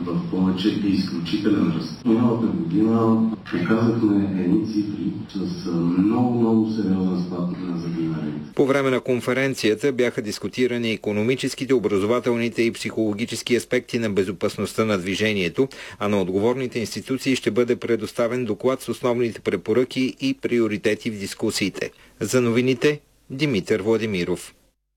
в повече е изключителен ръст. Миналата година показахме едни цифри с много сериозен спад на загиналите. По време на конференцията бяха дискутирани икономическите, образователните и психологически аспекти на безопасността на движението, а на отговорните институции ще бъде предоставен доклад с основните препоръки и приоритети в дискусиите. За новините Димитър Владимиров.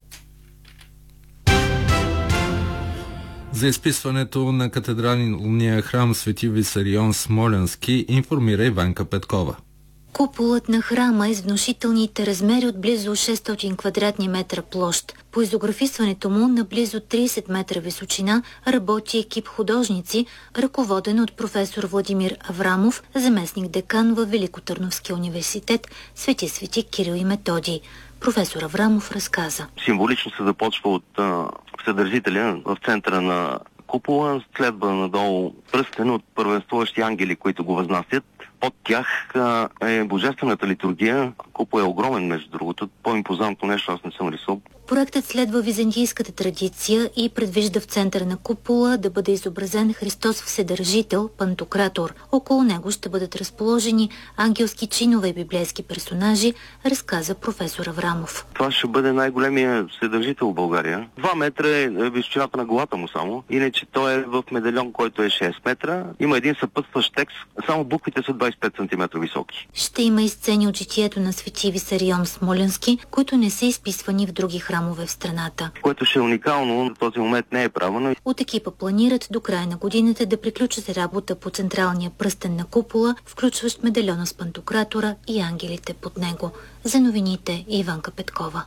За изписването на катедралния храм Свети Висарион Смолянски информира Иванка Петкова. Куполът на храма е с внушителните размери от близо 600 квадратни метра площ. По изографисването му на близо 30 метра височина работи екип художници, ръководен от професор Владимир Аврамов, заместник-декан във Великотърновския университет Свети Кирил и Методий. Професор Аврамов разказа. Символично се започва от Вседържителя в центъра на купола, следва надолу пръстен от първенствуващи ангели, които го възнасят. Под тях е божествената литургия. Купол е огромен, между другото. По-импозантно нещо аз не съм рисувал. Проектът следва византийската традиция и предвижда в центъра на купола да бъде изобразен Христос Вседържител, Пантократор. Около него ще бъдат разположени ангелски чинове и библейски персонажи, разказа професор Аврамов. Това ще бъде най-големия Вседържител в България. 2 метра е височината на главата му само. Иначе той е в медальон, който е 6 метра. Има един съпътстващ текст. Само буквите са 25 см високи. Ще има и сцени от житието на Свети Висарион Смолянски, които не са изписвани в други храмове в страната. Което ще е уникално, в този момент не е правено. От екипа планират до края на годината да приключат работа по централния пръстен на купола, включващ медальона с Пантократора и ангелите под него. За новините Иванка Петкова.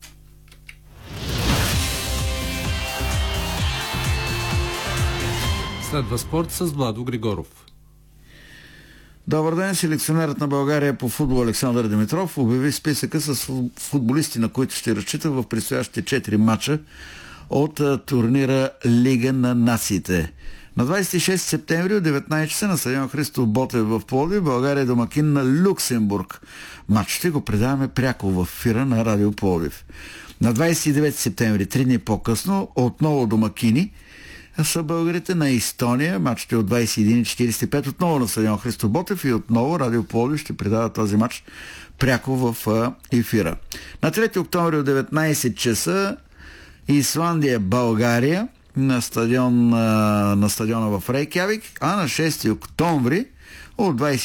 Следва спорт с Владо Григоров. Добър ден! Селекционерът на България по футбол Александър Димитров обяви списъка с футболисти, на които ще разчита в предстоящите 4 мача от турнира Лига на нациите. На 26 септември от 19 часа на стадион Христо Ботев в Пловдив България е домакин на Люксембург. Матч ще го предаваме пряко в ефира на Радио Пловдив. На 29 септември, 3 дни по-късно, отново домакини са българите на Естония. Матчът е от 21:45 отново на стадион Христо Ботев и отново Радио Пловдив ще предава този матч пряко в ефира. На 3 октомври от 19 часа Исландия, България на стадиона в Рейкявик, а на 6 октомври от 20